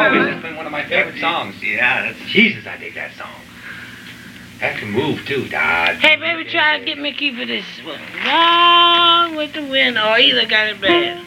always been one of my favorite songs. Yeah, that's Jesus. I dig that song. That can move too, Dad. Hey, baby, try to get Mickey for this one. Gone with the wind, or either got it bad.